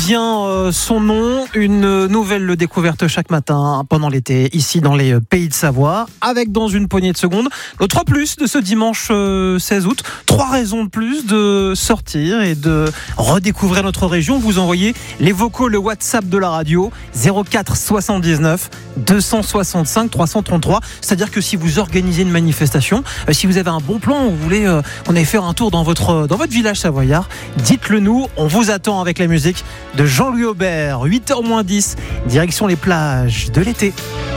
Bien son nom, une nouvelle découverte chaque matin pendant l'été, ici dans les Pays de Savoie, avec dans une poignée de secondes le 3+ de ce dimanche 16 août. 3 raisons de plus de sortir et de redécouvrir notre région. Vous envoyez les vocaux, le WhatsApp de la radio 04 79 265 333. C'est-à-dire que si vous organisez une manifestation, si vous avez un bon plan, vous voulez qu'on aille faire un tour dans votre village savoyard, dites-le nous, on vous attend avec la musique de Jean-Louis Aubert. 8h moins 10, direction les plages de l'été.